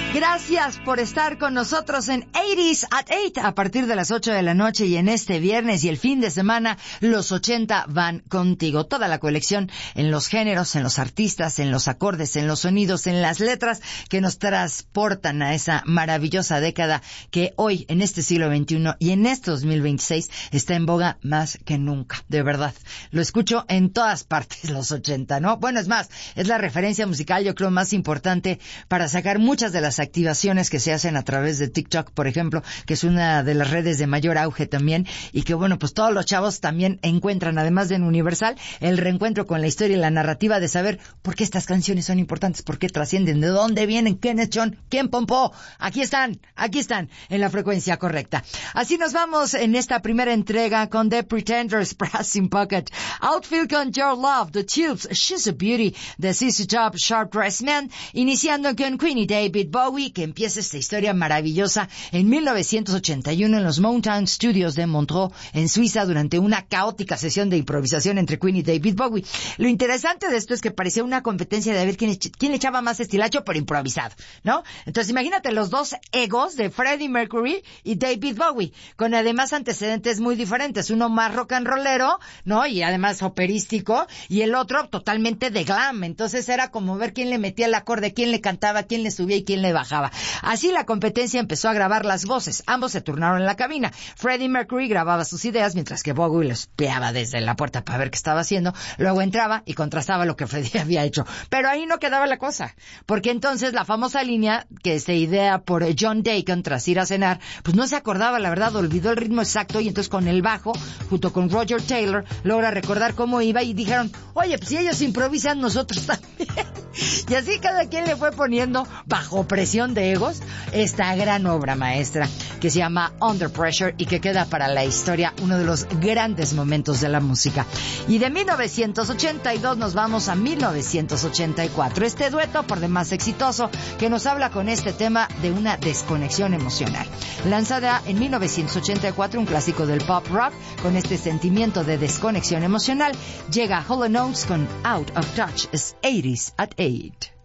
Gracias por estar con nosotros en 80s at 8 a partir de las 8 de la noche y en este viernes y el fin de semana los 80 van contigo. Toda la colección en los géneros, en los artistas, en los acordes, en los sonidos, en las letras que nos transportan a esa maravillosa década que hoy en este siglo XXI y en este 2026 está en boga más que nunca. De verdad, lo escucho en todas partes los 80, ¿no? Bueno, es más, es la referencia musical yo creo más importante para sacar muchas de las activaciones que se hacen a través de TikTok, por ejemplo, que es una de las redes de mayor auge también, y que bueno, pues todos los chavos también encuentran, además de en Universal, el reencuentro con la historia y la narrativa de saber por qué estas canciones son importantes, por qué trascienden, de dónde vienen, quiénes son, quién pompó. Aquí están, en la frecuencia correcta. Así nos vamos en esta primera entrega con The Pretenders, Brass in Pocket, Outfield con Your Love, The Tubes, She's a Beauty, The ZZ Top, Sharp Dressed Man, iniciando con Queenie David Bowie, que empieza esta historia maravillosa en 1981 en los Motown Studios de Montreux, en Suiza, durante una caótica sesión de improvisación entre Queen y David Bowie. Lo interesante de esto es que parecía una competencia de ver quién le echaba más estilacho, pero improvisado, ¿no? Entonces imagínate los dos egos de Freddie Mercury y David Bowie, con además antecedentes muy diferentes, uno más rock and rollero, ¿no? Y además operístico, y el otro totalmente de glam. Entonces era como ver quién le metía el acorde, quién le cantaba, quién le subía y quién le bajaba. Así la competencia empezó a grabar las voces. Ambos se turnaron en la cabina. Freddie Mercury grababa sus ideas, mientras que Bowie los espiaba desde la puerta para ver qué estaba haciendo. Luego entraba y contrastaba lo que Freddie había hecho. Pero ahí no quedaba la cosa, porque entonces la famosa línea que se idea por John Deacon tras ir a cenar, pues no se acordaba, la verdad, olvidó el ritmo exacto, y entonces con el bajo, junto con Roger Taylor, logra recordar cómo iba y dijeron, oye, pues si ellos improvisan, nosotros también. Y así cada quien le fue poniendo, bajo presión de egos, esta gran obra maestra que se llama Under Pressure y que queda para la historia uno de los grandes momentos de la música. Y de 1982 nos vamos a 1984. Este dueto, por demás exitoso, que nos habla con este tema de una desconexión emocional. Lanzada en 1984, un clásico del pop rock, con este sentimiento de desconexión emocional, llega Hall & Oates con Out of Touch. Es 80s at 8.